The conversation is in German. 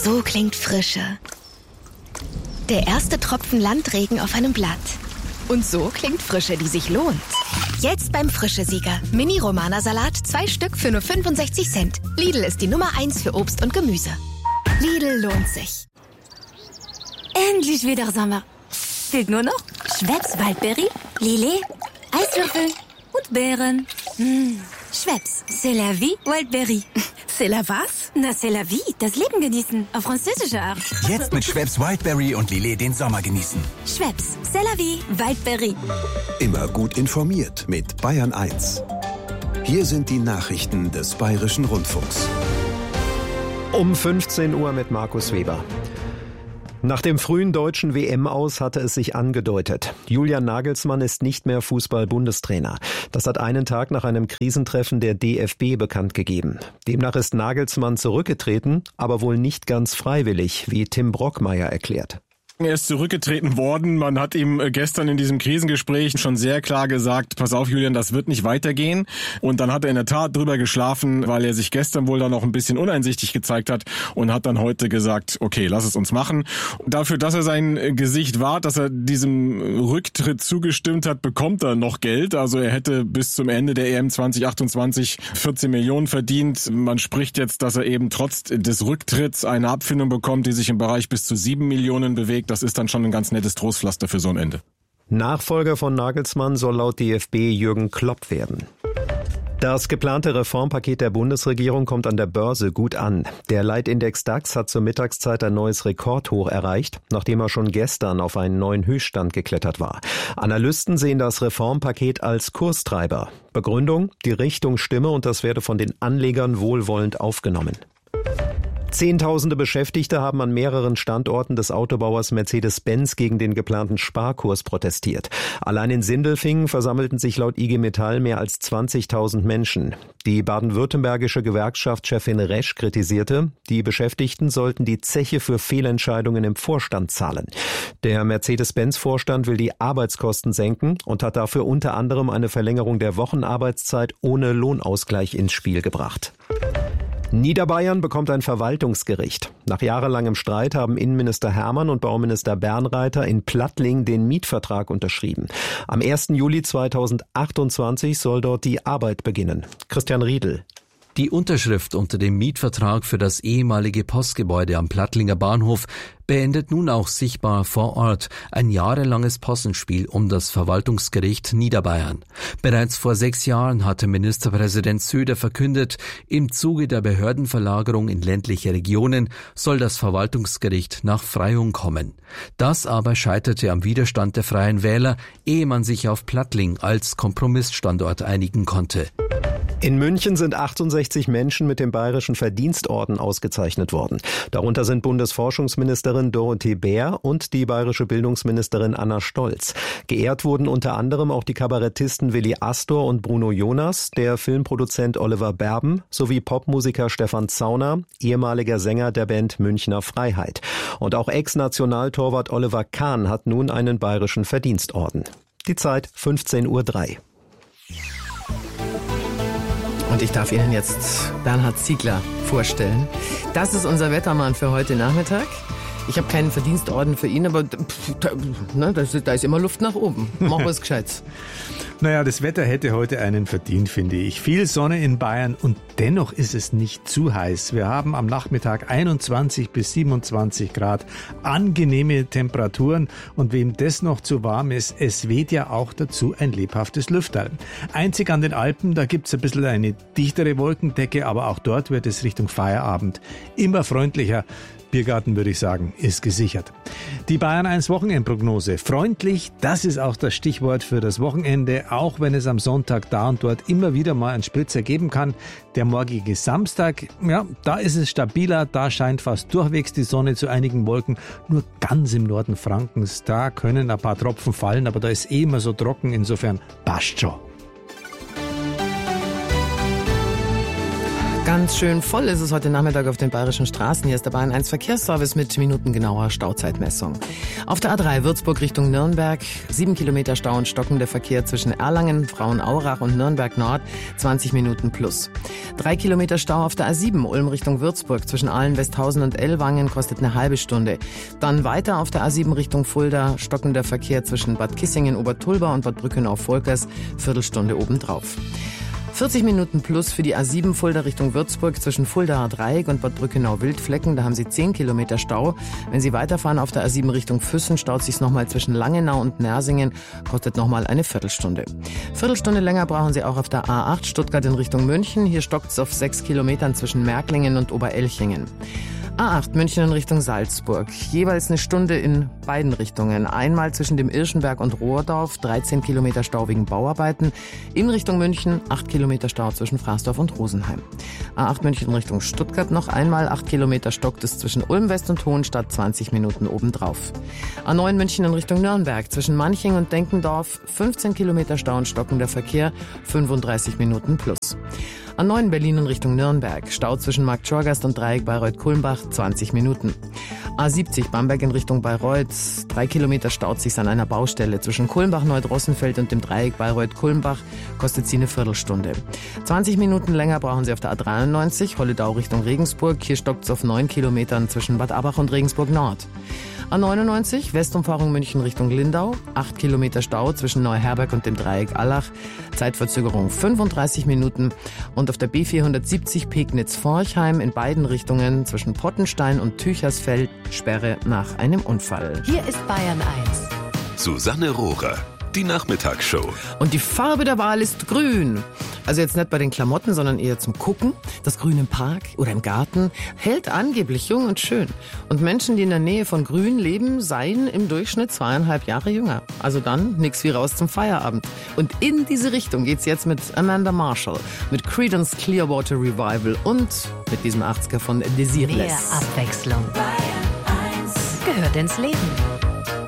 So klingt Frische. Der erste Tropfen Landregen auf einem Blatt. Und so klingt Frische, die sich lohnt. Jetzt beim Frische-Sieger. Mini-Romana-Salat, 2 Stück für nur 65 Cent. Lidl ist die Nummer 1 für Obst und Gemüse. Lidl lohnt sich. Endlich wieder Sommer. Fehlt nur noch Schweppes Waldbeere, Lillet, Eiswürfel und Beeren. Schweppes, c'est la vie, Waldbeere. C'est la was? Na, c'est la vie, das Leben genießen, auf französische Art. Jetzt mit Schweppes Wildberry und Lillet den Sommer genießen. Schweppes, c'est la vie, Waldbeere. Immer gut informiert mit Bayern 1. Hier sind die Nachrichten des Bayerischen Rundfunks. Um 15 Uhr mit Markus Weber. Nach dem frühen deutschen WM-Aus hatte es sich angedeutet. Julian Nagelsmann ist nicht mehr Fußball-Bundestrainer. Das hat einen Tag nach einem Krisentreffen der DFB bekannt gegeben. Demnach ist Nagelsmann zurückgetreten, aber wohl nicht ganz freiwillig, wie Tim Brockmeier erklärt. Er ist zurückgetreten worden. Man hat ihm gestern in diesem Krisengespräch schon sehr klar gesagt, pass auf Julian, das wird nicht weitergehen. Und dann hat er in der Tat drüber geschlafen, weil er sich gestern wohl dann noch ein bisschen uneinsichtig gezeigt hat und hat dann heute gesagt, okay, lass es uns machen. Dafür, dass er sein Gesicht wahrt, dass er diesem Rücktritt zugestimmt hat, bekommt er noch Geld. Also er hätte bis zum Ende der EM 2028 14 Millionen verdient. Man spricht jetzt, dass er eben trotz des Rücktritts eine Abfindung bekommt, die sich im Bereich bis zu 7 Millionen bewegt. Das ist dann schon ein ganz nettes Trostpflaster für so ein Ende. Nachfolger von Nagelsmann soll laut DFB Jürgen Klopp werden. Das geplante Reformpaket der Bundesregierung kommt an der Börse gut an. Der Leitindex DAX hat zur Mittagszeit ein neues Rekordhoch erreicht, nachdem er schon gestern auf einen neuen Höchststand geklettert war. Analysten sehen das Reformpaket als Kurstreiber. Begründung: die Richtung stimme und das werde von den Anlegern wohlwollend aufgenommen. Zehntausende Beschäftigte haben an mehreren Standorten des Autobauers Mercedes-Benz gegen den geplanten Sparkurs protestiert. Allein in Sindelfingen versammelten sich laut IG Metall mehr als 20.000 Menschen. Die baden-württembergische Gewerkschaftschefin Resch kritisierte, die Beschäftigten sollten die Zeche für Fehlentscheidungen im Vorstand zahlen. Der Mercedes-Benz-Vorstand will die Arbeitskosten senken und hat dafür unter anderem eine Verlängerung der Wochenarbeitszeit ohne Lohnausgleich ins Spiel gebracht. Niederbayern bekommt ein Verwaltungsgericht. Nach jahrelangem Streit haben Innenminister Hermann und Bauminister Bernreiter in Plattling den Mietvertrag unterschrieben. Am 1. Juli 2028 soll dort die Arbeit beginnen. Christian Riedl. Die Unterschrift unter dem Mietvertrag für das ehemalige Postgebäude am Plattlinger Bahnhof beendet nun auch sichtbar vor Ort ein jahrelanges Possenspiel um das Verwaltungsgericht Niederbayern. Bereits vor 6 Jahren hatte Ministerpräsident Söder verkündet, im Zuge der Behördenverlagerung in ländliche Regionen soll das Verwaltungsgericht nach Freyung kommen. Das aber scheiterte am Widerstand der Freien Wähler, ehe man sich auf Plattling als Kompromissstandort einigen konnte. In München sind 68 Menschen mit dem Bayerischen Verdienstorden ausgezeichnet worden. Darunter sind Bundesforschungsministerin Dorothee Bär und die bayerische Bildungsministerin Anna Stolz. Geehrt wurden unter anderem auch die Kabarettisten Willi Astor und Bruno Jonas, der Filmproduzent Oliver Berben sowie Popmusiker Stefan Zauner, ehemaliger Sänger der Band Münchner Freiheit. Und auch Ex-Nationaltorwart Oliver Kahn hat nun einen Bayerischen Verdienstorden. Die Zeit 15:03 Uhr. Und ich darf Ihnen jetzt Bernhard Ziegler vorstellen. Das ist unser Wettermann für heute Nachmittag. Ich habe keinen Verdienstorden für ihn, aber da ist immer Luft nach oben. Machen wir es gescheit. Naja, das Wetter hätte heute einen verdient, finde ich. Viel Sonne in Bayern und dennoch ist es nicht zu heiß. Wir haben am Nachmittag 21 bis 27 Grad, angenehme Temperaturen und wem das noch zu warm ist, es weht ja auch dazu ein lebhaftes Lüfterl. Einzig an den Alpen, da gibt's ein bisschen eine dichtere Wolkendecke, aber auch dort wird es Richtung Feierabend immer freundlicher. Biergarten, würde ich sagen, ist gesichert. Die Bayern 1 Wochenendprognose. Freundlich, das ist auch das Stichwort für das Wochenende, auch wenn es am Sonntag da und dort immer wieder mal einen Spritzer geben kann. Der morgige Samstag, ja, da ist es stabiler, da scheint fast durchwegs die Sonne zu einigen Wolken. Nur ganz im Norden Frankens, da können ein paar Tropfen fallen, aber da ist eh immer so trocken, insofern passt schon. Ganz schön voll ist es heute Nachmittag auf den bayerischen Straßen. Hier ist der Bayern 1 Verkehrsservice mit minutengenauer Stauzeitmessung. Auf der A3 Würzburg Richtung Nürnberg 7 Kilometer Stau und stockender Verkehr zwischen Erlangen, Frauenaurach und Nürnberg Nord, 20 Minuten plus. 3 Kilometer Stau auf der A7 Ulm Richtung Würzburg zwischen Aalen, Westhausen und Ellwangen, kostet eine halbe Stunde. Dann weiter auf der A7 Richtung Fulda, stockender Verkehr zwischen Bad Kissingen, Obertulba und Bad Brückenau-Volkers, Viertelstunde obendrauf. 40 Minuten plus für die A7 Fulda Richtung Würzburg zwischen Fuldaer Dreieck und Bad Brückenau-Wildflecken. Da haben Sie 10 Kilometer Stau. Wenn Sie weiterfahren auf der A7 Richtung Füssen, staut sich's nochmal zwischen Langenau und Nersingen, kostet nochmal eine Viertelstunde. Viertelstunde länger brauchen Sie auch auf der A8 Stuttgart in Richtung München. Hier stockt's auf 6 Kilometern zwischen Märklingen und Oberelchingen. A8 München in Richtung Salzburg. Jeweils eine Stunde in beiden Richtungen. Einmal zwischen dem Irschenberg und Rohrdorf, 13 Kilometer Stau wegen Bauarbeiten. In Richtung München 8 Kilometer Stau zwischen Fraßdorf und Rosenheim. A8 München in Richtung Stuttgart noch einmal 8 Kilometer stockt es zwischen Ulm West und Hohenstadt, 20 Minuten obendrauf. A9 München in Richtung Nürnberg zwischen Manching und Denkendorf 15 Kilometer Stau und stockender Verkehr, 35 Minuten plus. A9 Berlin in Richtung Nürnberg. Stau zwischen Markt Schorgast und Dreieck Bayreuth-Kulmbach, 20 Minuten. A70 Bamberg in Richtung Bayreuth. 3 Kilometer staut sich's an einer Baustelle. Zwischen Kulmbach-Neudrossenfeld und dem Dreieck Bayreuth-Kulmbach kostet sie eine Viertelstunde. 20 Minuten länger brauchen Sie auf der A93 Holledau Richtung Regensburg. Hier stockt's auf 9 Kilometern zwischen Bad Abach und Regensburg Nord. A99 Westumfahrung München Richtung Lindau. 8 Kilometer Stau zwischen Neuherberg und dem Dreieck Allach. Zeitverzögerung 35 Minuten. Und auf der B470 Pegnitz-Forchheim in beiden Richtungen zwischen Pottenstein und Tüchersfeld Sperre nach einem Unfall. Hier ist Bayern 1. Susanne Rohrer, die Nachmittagsshow. Und die Farbe der Wahl ist grün. Also jetzt nicht bei den Klamotten, sondern eher zum Gucken. Das Grün im Park oder im Garten hält angeblich jung und schön. Und Menschen, die in der Nähe von Grün leben, seien im Durchschnitt 2,5 Jahre jünger. Also dann nix wie raus zum Feierabend. Und in diese Richtung geht's jetzt mit Amanda Marshall, mit Creedence Clearwater Revival und mit diesem 80er von Desireless. Mehr Abwechslung. Bayern 1 gehört ins Leben.